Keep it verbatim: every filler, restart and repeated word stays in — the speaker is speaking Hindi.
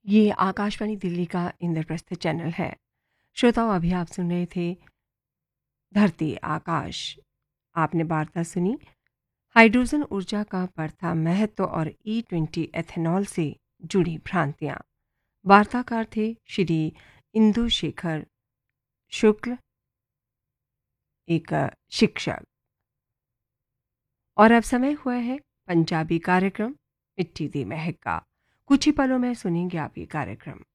ये आकाशवाणी दिल्ली का इंद्रप्रस्थ चैनल है। श्रोताओं, अभी आप सुन रहे थे धरती आकाश। आपने वार्ता सुनी हाइड्रोजन ऊर्जा का बढ़ता महत्व और ई ट्वेंटी एथेनॉल से जुड़ी भ्रांतियां। वार्ताकार थे श्री इंदु शेखर शुक्ल, एक शिक्षक। और अब समय हुआ है पंजाबी कार्यक्रम मिट्टी दी महक का। कुछ ही पलों में सुनेंगे आप ये कार्यक्रम।